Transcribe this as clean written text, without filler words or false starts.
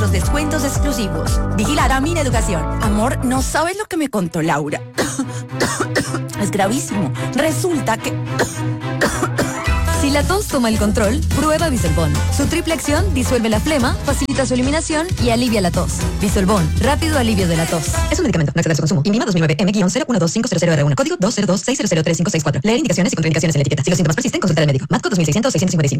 los descuentos exclusivos. Vigilada Min Educación. Amor, no sabes lo que me contó Laura. Es gravísimo. Resulta que... Si la tos toma el control, prueba Bisolbón. Su triple acción disuelve la flema, facilita su eliminación y alivia la tos. Bisolbón, rápido alivio de la tos. Es un medicamento, no exceder su consumo. INVIMA 2009 M-012500R1. Código 202600564. Leer indicaciones y contraindicaciones en la etiqueta. Si los síntomas persisten, consultar al médico. MATCO 2600-655.